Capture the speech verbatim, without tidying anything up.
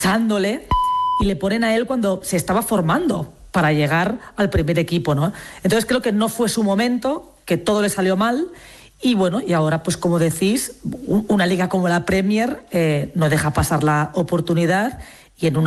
echándole y le ponen a él cuando se estaba formando para llegar al primer equipo, ¿no? Entonces creo que no fue su momento, que todo le salió mal y bueno, y ahora pues como decís, una liga como la Premier eh, no deja pasar la oportunidad y en una